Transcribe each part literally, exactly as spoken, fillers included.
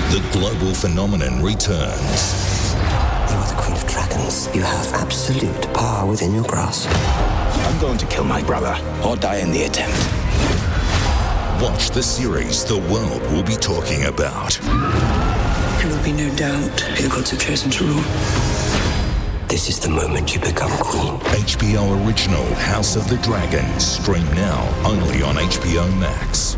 The global phenomenon returns. You are the Queen of Dragons. You have absolute power within your grasp. I'm going to kill my brother or die in the attempt. Watch the series the world will be talking about. There will be no doubt who the gods have chosen to rule. This is the moment you become queen. H B O original House of the Dragon. Stream now only on H B O Max.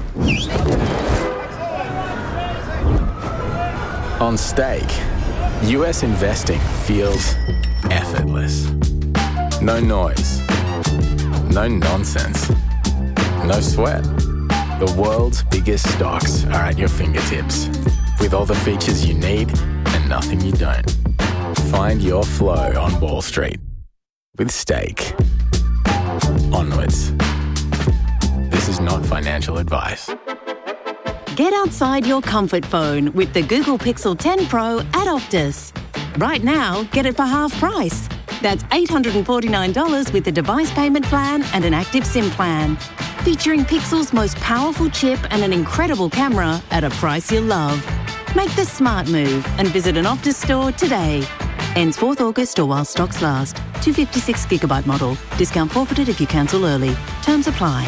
On Stake, U S investing feels effortless. No noise. No nonsense. No sweat. The world's biggest stocks are at your fingertips, with all the features you need and nothing you don't. Find your flow on Wall Street with Stake. Onwards. This is not financial advice. Get outside your comfort phone with the Google Pixel ten Pro at Optus. Right now, get it for half price. That's eight hundred forty-nine dollars with the device payment plan and an active SIM plan. Featuring Pixel's most powerful chip and an incredible camera at a price you'll love. Make the smart move and visit an Optus store today. Ends fourth August or while stocks last. two hundred fifty-six gigabyte model. Discount forfeited if you cancel early. Terms apply.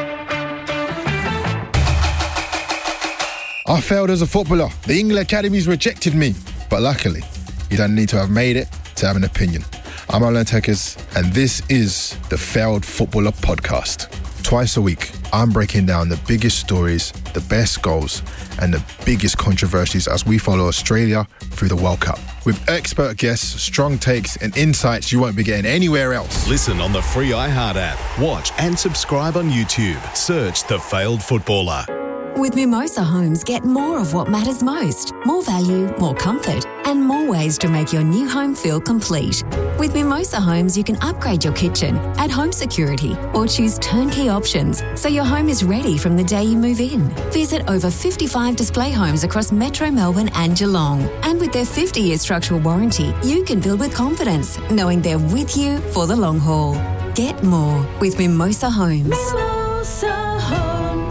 I failed as a footballer. The England Academies rejected me. But luckily, you don't need to have made it to have an opinion. I'm Alan Tekers, and this is the Failed Footballer Podcast. Twice a week, I'm breaking down the biggest stories, the best goals, and the biggest controversies as we follow Australia through the World Cup. With expert guests, strong takes, and insights you won't be getting anywhere else. Listen on the free iHeart app. Watch and subscribe on YouTube. Search The Failed Footballer. With Mimosa Homes, get more of what matters most. More value, more comfort, and more ways to make your new home feel complete. With Mimosa Homes, you can upgrade your kitchen, add home security, or choose turnkey options so your home is ready from the day you move in. Visit over fifty-five display homes across Metro Melbourne and Geelong. And with their fifty-year structural warranty, you can build with confidence, knowing they're with you for the long haul. Get more with Mimosa Homes. Mimosa Homes.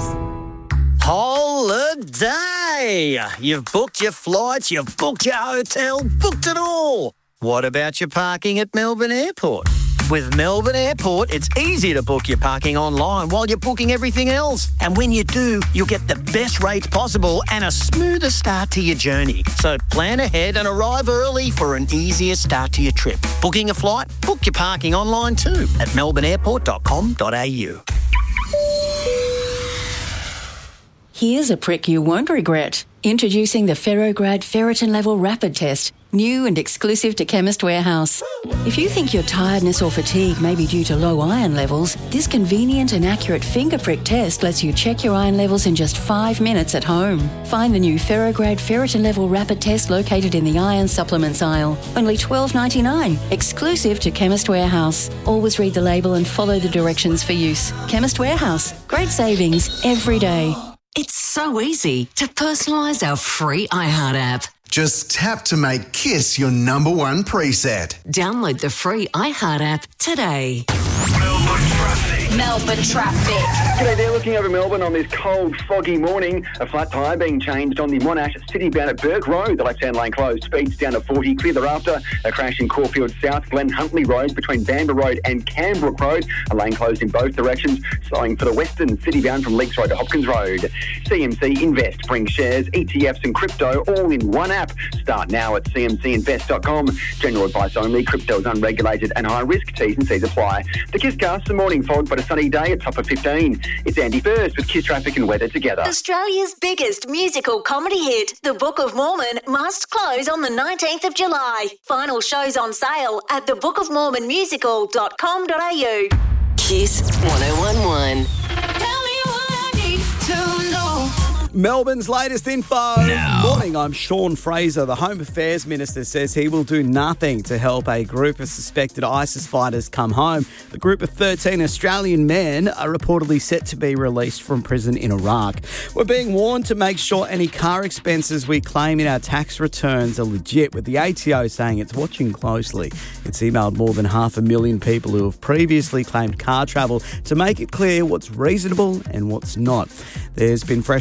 Holiday! You've booked your flights, you've booked your hotel, booked it all. What about your parking at Melbourne Airport? With Melbourne Airport, it's easy to book your parking online while you're booking everything else. And when you do, you'll get the best rates possible and a smoother start to your journey. So plan ahead and arrive early for an easier start to your trip. Booking a flight? Book your parking online too at melbourne airport dot com dot a u. Here's a prick you won't regret. Introducing the Ferrograd Ferritin Level Rapid Test, new and exclusive to Chemist Warehouse. If you think your tiredness or fatigue may be due to low iron levels, this convenient and accurate finger prick test lets you check your iron levels in just five minutes at home. Find the new Ferrograd Ferritin Level Rapid Test located in the iron supplements aisle. Only twelve ninety-nine, exclusive to Chemist Warehouse. Always read the label and follow the directions for use. Chemist Warehouse, great savings every day. It's so easy to personalise our free iHeart app. Just tap to make Kiss your number one preset. Download the free iHeart app today. Melbourne traffic. Melbourne traffic. G'day there, looking over Melbourne on this cold, foggy morning. A flat tyre being changed on the Monash City bound at Burke Road. The left-hand lane closed. Speeds down to forty. Clear thereafter. A crash in Caulfield South, Glen Huntley Road between Bamber Road and Canbrook Road. A lane closed in both directions. Slowing for the Western City bound from Leaks Road to Hopkins Road. C M C Invest brings shares, E T Fs and crypto all in one app. Start now at c m c invest dot com. General advice only. Crypto is unregulated and high risk. T's and C's apply. The Kiss Cast, a morning fog but a sunny day at top of fifteen. It's Andy First with Kiss Traffic and Weather together. Australia's biggest musical comedy hit, The Book of Mormon, must close on the nineteenth of July. Final shows on sale at the book of mormon musical dot com dot a u. Kiss one oh one one. Tell me what I need to know. Melbourne's latest info. Now. Morning, I'm Sean Fraser. The Home Affairs Minister says he will do nothing to help a group of suspected ISIS fighters come home. The group of thirteen Australian men are reportedly set to be released from prison in Iraq. We're being warned to make sure any car expenses we claim in our tax returns are legit, with the A T O saying it's watching closely. It's emailed more than half a million people who have previously claimed car travel to make it clear what's reasonable and what's not. There's been fresh fighting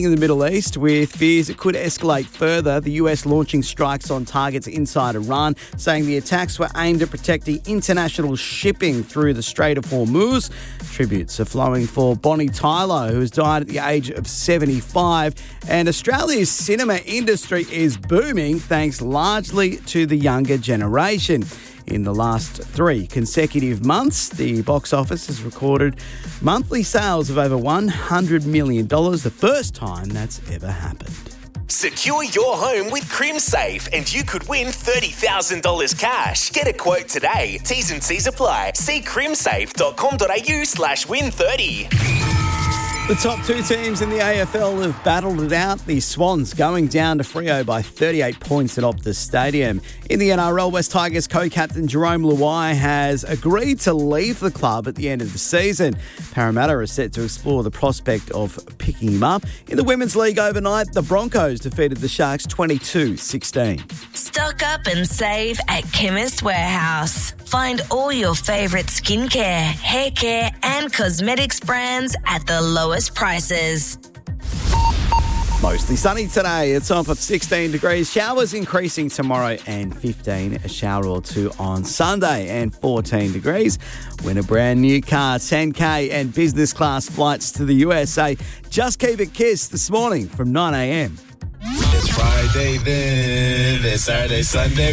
in the Middle East with fears it could escalate further. The U S launching strikes on targets inside Iran, saying the attacks were aimed at protecting international shipping through the Strait of Hormuz. Tributes are flowing for Bonnie Tyler, who has died at the age of seventy-five. And Australia's cinema industry is booming thanks largely to the younger generation. In the last three consecutive months, the box office has recorded monthly sales of over one hundred million dollars, the first time that's ever happened. Secure your home with CrimSafe and you could win thirty thousand dollars cash. Get a quote today. T's and C's apply. See crimsafe.com.au slash win 30. The top two teams in the A F L have battled it out. The Swans going down to Freo by thirty-eight points at Optus Stadium. In the N R L, West Tigers co-captain Jerome Luai has agreed to leave the club at the end of the season. Parramatta are set to explore the prospect of picking him up. In the Women's League overnight, the Broncos defeated the Sharks twenty-two sixteen. Stock up and save at Chemist Warehouse. Find all your favourite skincare, hair care and cosmetics brands at the lowest prices. Mostly sunny today. It's on for sixteen degrees. Showers increasing tomorrow and fifteen. A shower or two on Sunday and fourteen degrees. Win a brand new car, ten K and business class flights to the U S A. Just keep it Kiss this morning from nine a.m. It's Friday then. It's Saturday, Sunday.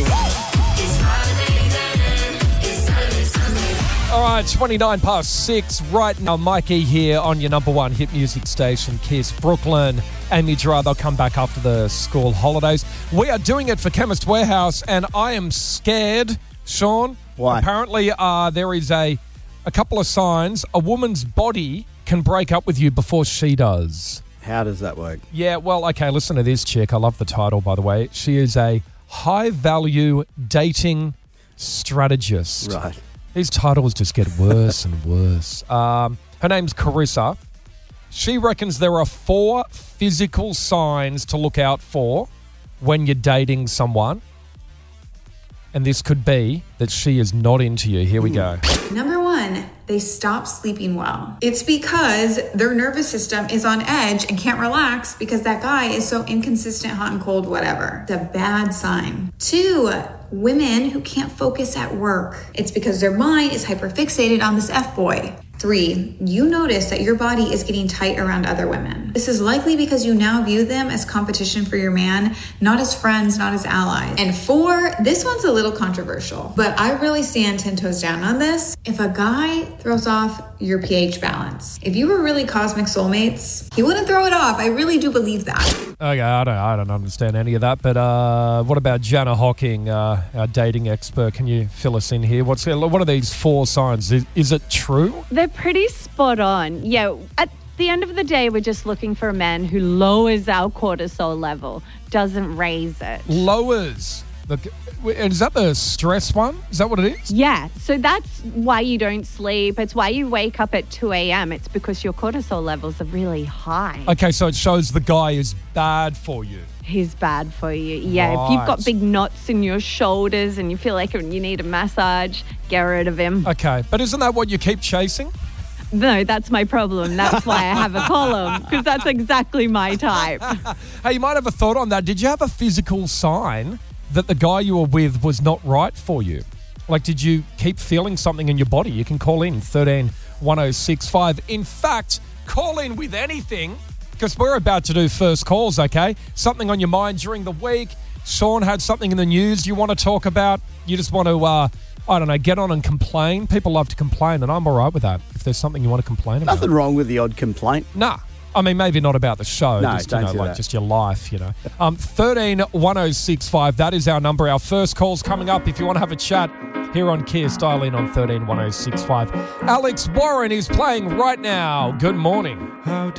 All right, twenty-nine past six right now. Mikey here on your number one hit music station, Kiss. Brooklyn, Amy Gerard, they'll come back after the school holidays. We are doing it for Chemist Warehouse, and I am scared, Sean. Why? Apparently, uh, there is a, a couple of signs. A woman's body can break up with you before she does. How does that work? Yeah, well, okay, listen to this chick. I love the title, by the way. She is a high-value dating strategist. Right. These titles just get worse and worse. Um, her name's Carissa. She reckons there are four physical signs to look out for when you're dating someone. And this could be that she is not into you. Here we go. Number one, they stop sleeping well. It's because their nervous system is on edge and can't relax because that guy is so inconsistent, hot and cold, whatever. It's a bad sign. Two, women who can't focus at work. It's because their mind is hyperfixated on this F-boy. Three, you notice that your body is getting tight around other women. This is likely because you now view them as competition for your man, not as friends, not as allies. And four, this one's a little controversial, but I really stand ten toes down on this. If a guy throws off your pH balance, if you were really cosmic soulmates, he wouldn't throw it off. I really do believe that. Okay, I don't, I don't understand any of that, but uh, what about Jana Hocking, uh, our dating expert? Can you fill us in here? What's what are these four signs? Is, is it true? They're pretty spot on. Yeah, at the end of the day, we're just looking for a man who lowers our cortisol level, doesn't raise it. Lowers. The, is that the stress one? Is that what it is? Yeah, so that's why you don't sleep. It's why you wake up at two a.m. It's because your cortisol levels are really high. Okay, so it shows the guy is bad for you. He's bad for you. Yeah, right. If you've got big knots in your shoulders and you feel like you need a massage, get rid of him. Okay, but isn't that what you keep chasing? No, that's my problem. That's why I have a column, because that's exactly my type. Hey, you might have a thought on that. Did you have a physical sign that the guy you were with was not right for you? Like, did you keep feeling something in your body? You can call in thirteen one oh six five. In fact, call in with anything, because we're about to do first calls, okay? Something on your mind during the week. Sean had something in the news you want to talk about. You just want to, uh, I don't know, get on and complain. People love to complain, and I'm all right with that. If there's something you want to complain about. Nothing wrong with the odd complaint. Nah. I mean, maybe not about the show. No, just, don't you know, do like that. just your life, you know. Um, thirteen one oh six five, that is our number. Our first call's coming up. If you want to have a chat here on Kiss, dial in on thirteen one oh six five. Alex Warren is playing right now. Good morning. How